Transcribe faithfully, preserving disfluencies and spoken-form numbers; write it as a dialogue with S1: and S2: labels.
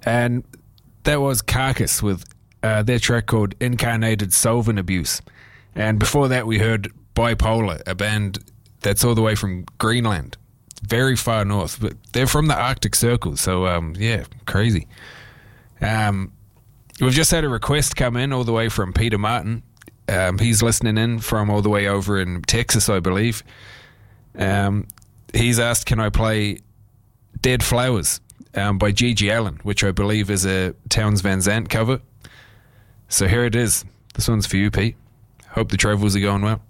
S1: And that was Carcass with uh, their track called Incarnated Solvent Abuse. And before that, we heard Bipolar, a band that's all the way from Greenland, very far north, but they're from the Arctic Circle, so um, yeah, crazy. Um, we've just had a request come in all the way from Peter Martin. Um, he's listening in from all the way over in Texas, I believe. Um, he's asked, can I play Dead Flowers um, by Gigi Allen, which I believe is a Townes Van Zandt cover. So here it is. This one's for you, Pete. Hope the travels are going well.